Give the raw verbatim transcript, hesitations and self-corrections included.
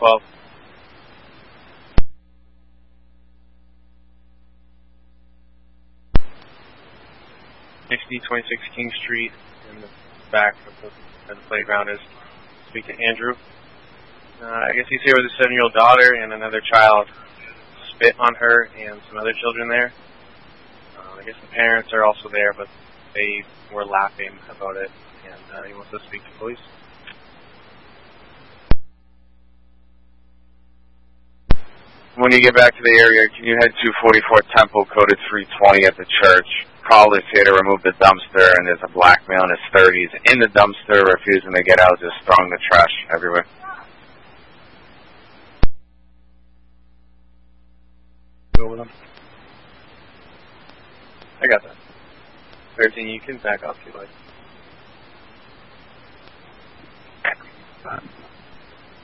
twelve. sixty twenty-six King Street, in the back of the, where the playground is. Speak to Andrew. Uh, I guess he's here with his seven-year-old daughter and another child. Spit on her and some other children there. Uh, I guess the parents are also there, but they were laughing about it, and uh, he wants to speak to police. When you get back to the area, can you head to forty-four Temple, coded three twenty at the church? Call is here to remove the dumpster, and there's a black male in his thirties in the dumpster refusing to get out, just throwing the trash everywhere. Go with him. I got that. thirteen, you can back off if you like.